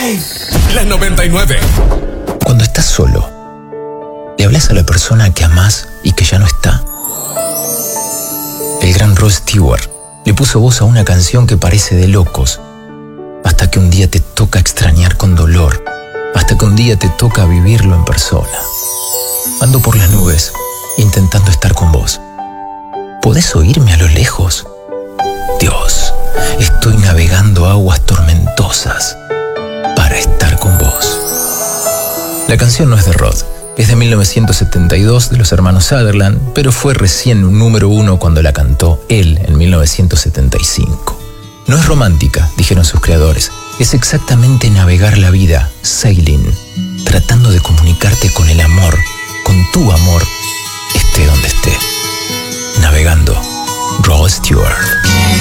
La 99. Cuando estás solo, le hablas a la persona que amás y que ya no está. El gran Rod Stewart le puso voz a una canción que parece de locos, hasta que un día te toca extrañar con dolor, hasta que un día te toca vivirlo en persona. Ando por las nubes, intentando estar con vos. ¿Podés oírme a lo lejos? Dios, estoy navegando aguas tormentosas para estar con vos. La canción no es de Rod, es de 1972 de los hermanos Sutherland, pero fue recién un número 1 cuando la cantó él en 1975. No es romántica, dijeron sus creadores, es exactamente navegar la vida, sailing, tratando de comunicarte con el amor, con tu amor, esté donde esté. Navegando, Rod Stewart.